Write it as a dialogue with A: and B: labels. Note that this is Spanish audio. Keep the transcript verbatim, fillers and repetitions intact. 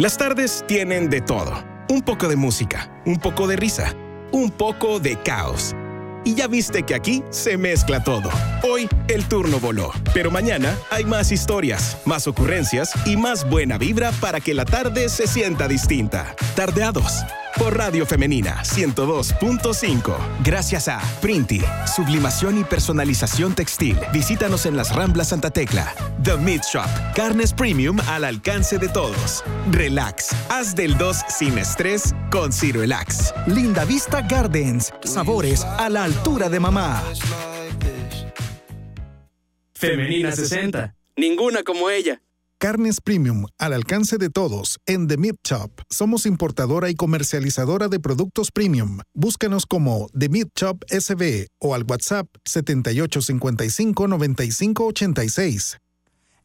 A: Las tardes tienen de todo. Un poco de música, un poco de risa, un poco de caos. Y ya viste que aquí se mezcla todo. Hoy el turno voló, pero mañana hay más historias, más ocurrencias y más buena vibra para que la tarde se sienta distinta. Tardeados por Radio Femenina ciento dos punto cinco. Gracias a Printi, sublimación y personalización textil. Visítanos en las Ramblas Santa Tecla. The Meat Shop, carnes premium al alcance de todos. Relax, haz del dos sin estrés con Cirelax.
B: Linda Vista Gardens, sabores a la altura de mamá.
C: Femenina sesenta, ninguna como ella.
D: Carnes premium al alcance de todos en The Meat Shop. Somos importadora y comercializadora de productos premium. Búscanos como The Meat Shop S B o al WhatsApp setenta y ocho cincuenta y cinco noventa y cinco ochenta y seis.